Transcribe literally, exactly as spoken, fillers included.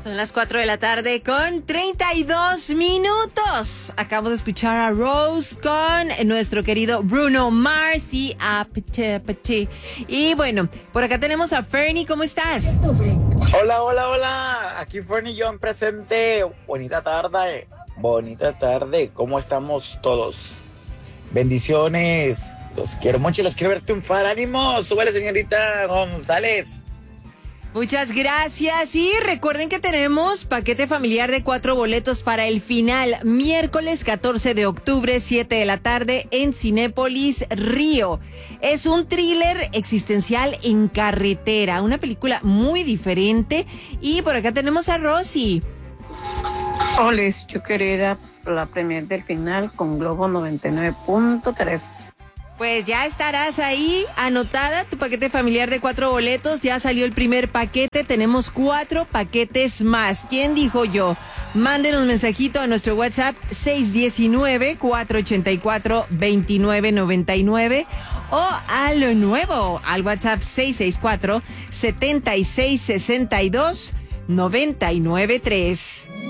Son las cuatro de la tarde con treinta y dos minutos. Acabamos de escuchar a Rose con nuestro querido Bruno Mars y Apete, Apete. Y bueno, por acá tenemos a Fernie. ¿Cómo estás? Hola, hola, hola. Aquí Fernie John presente. Bonita tarde. Bonita tarde. ¿Cómo estamos todos? Bendiciones. Los quiero mucho y los quiero ver triunfar. ¡Ánimo! ¡Súbale, señorita González! Muchas gracias y recuerden que tenemos paquete familiar de cuatro boletos para el final, miércoles catorce de octubre, siete de la tarde en Cinépolis Río. Es un thriller existencial en carretera, una película muy diferente y por acá tenemos a Rosy. Hola, yo quería ir a la premier del final con Globo noventa y nueve punto tres. Pues ya estarás ahí, anotada tu paquete familiar de cuatro boletos, ya salió el primer paquete, tenemos cuatro paquetes más. ¿Quién dijo yo? Mándenos un mensajito a nuestro WhatsApp seis uno nueve, cuatro ocho cuatro, dos nueve nueve nueve o a lo nuevo, al WhatsApp seis seis cuatro, siete seis seis dos, nueve nueve tres.